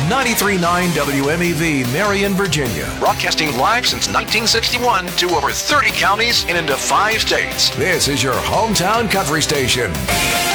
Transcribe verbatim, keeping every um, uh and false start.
ninety-three point nine W M E V, Marion, Virginia. Broadcasting live since nineteen sixty-one to over thirty counties and into five states. This is your hometown country station.